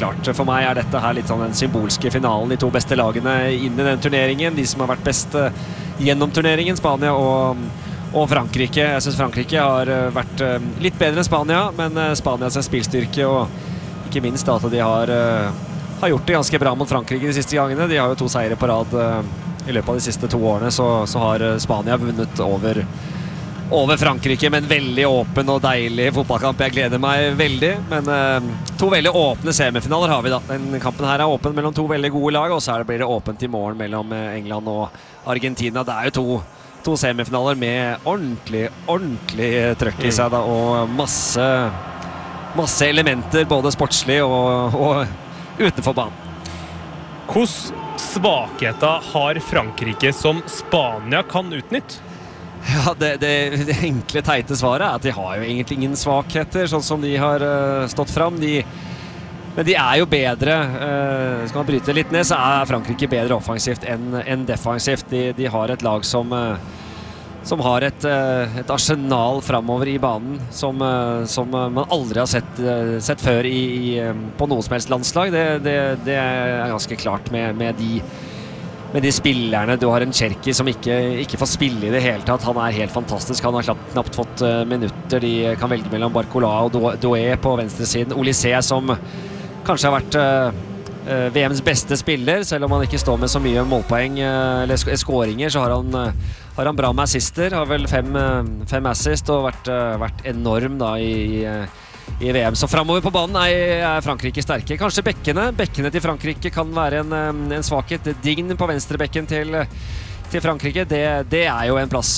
klart. For meg dette her litt sånn den symbolske finalen, de to beste lagene inn i den turneringen, de som har vært best gjennom turneringen, Spania og Frankrike. Jeg synes Frankrike har vært litt bedre enn Spania, men Spania sin spillstyrke, og ikke minst at de har gjort det ganske bra mot Frankrike de siste gangene. De har jo 2 seire på rad i løpet av de siste 2 årene, så har Spania vunnet over Frankrike, men veldig åpen og deilig fotballkamp. Jeg gleder meg veldig, men 2 veldig åpne semifinaler har vi da. Den kampen her åpen mellom 2 veldig gode lag, og så blir det åpent i morgen mellom England og Argentina. Det jo to semifinaler med ordentlig trøkk i seg da, og masse elementer, både sportslig og utenfor banen. Hvordan svakheter har Frankrike som Spania kan utnytte? Ja, det enkle teite svaret at de har jo egentlig ingen svakheter, sånn som de har stått fram. Men de jo bedre. Skal man bryte litt ned, så Frankrike bedre offensivt enn defensivt. De har et lag som har et arsenal fremover i banen som man aldri har sett før på noe som helst landslag. Det ganske klart med de spillerne. Du har en Cherki som ikke får spille i det hele tatt. Han helt fantastisk. Han har knapt fått minutter. De kan velge mellom Barcola og Doué på venstresiden. Olysée som kanskje har vært VMs beste spiller, selv om han ikke står med så mye målpoeng eller skåringer, så har han bra med assister. Har vel 5 assist og vært enorm da i VM. Så fremover på banen Frankrike sterke. Kanskje bekkene til Frankrike kan være en svakhet. Dign på venstrebekken til Frankrike, det jo en plass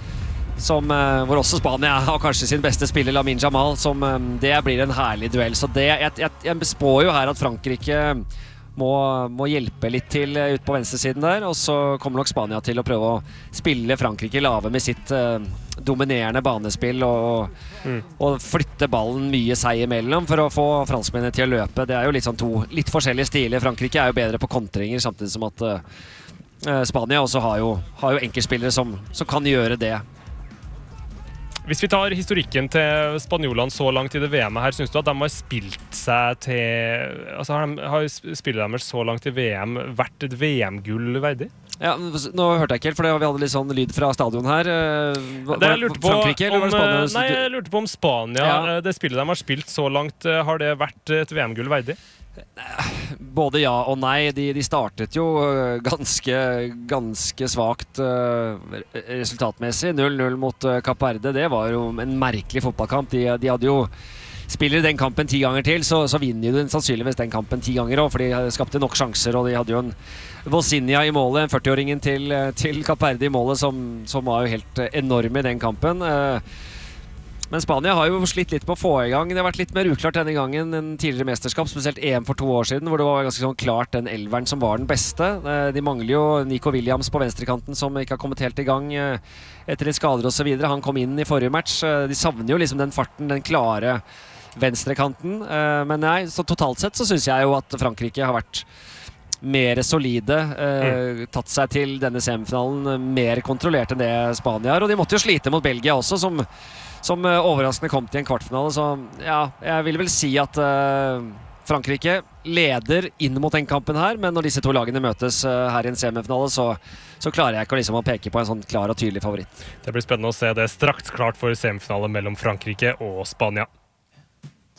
hvor også Spania har kanskje sin beste spiller, Lamine Jamal, det blir en herlig duell. Så jeg spår jo her at Frankrike må hjelpe litt til ut på venstresiden der, og så kommer nok Spania til å prøve å spille Frankrike lave med sitt dominerende banespill og flytte ballen mye seg imellom for å få franskmennene til å løpe. Det jo litt sånn 2 litt forskjellige stiler. Frankrike jo bedre på kontringer, samtidig som at Spania også har jo enkeltspillere som kan gjøre det. Hvis vi tar historikken til spanjolene så langt i det VM-et her, synes du at de har spilt seg til... Altså har spillet deres så langt i VM vært et VM-gull verdig? Ja, nå hørte jeg ikke helt, for vi hadde litt sånn lyd fra stadion her. Frankrike, eller var det Spania? Nei, jeg lurte på om Spania, det spillet de har spilt så langt, har det vært et VM-gull verdig? Både ja og nei. De startet jo ganske svagt resultatmessig. 0-0 mot Kapp Verde. Det var jo en merkelig fotballkamp. De hadde jo spiller den kampen 10 ganger til, så vinner de sannsynligvis den kampen 10 ganger også, for de skapte nok sjanser, og de hadde jo en Volsinha i målet, en 40-åringen til Kapp Verde i målet, som var jo helt enorm i den kampen. Men Spania har jo slitt litt på å få i gang. Det har vært litt mer uklart denne gangen enn tidligere mesterskap, spesielt EM for 2 år siden, hvor det var ganske sånn klart den elveren som var den beste. De mangler jo Nico Williams på venstrekanten, som ikke har kommet helt i gang etter litt skader og så videre. Han kom inn i forrige match. De savner jo liksom den farten, den klare venstrekanten. Men nei, så totalt sett så synes jeg jo at Frankrike har vært mer solide, tatt seg til denne semifinalen, mer kontrollert enn det Spania har, og de måtte jo slite mot Belgia også, som overraskende kom til en kvartfinale. Så ja, jeg vil vel si at Frankrike leder inn mot den kampen her, men når disse 2 lagene møtes her i en semifinale, så klarer jeg ikke liksom å peke på en sånn klar og tydelig favoritt. Det blir spennende å se det straks klart for semifinale mellom Frankrike og Spania.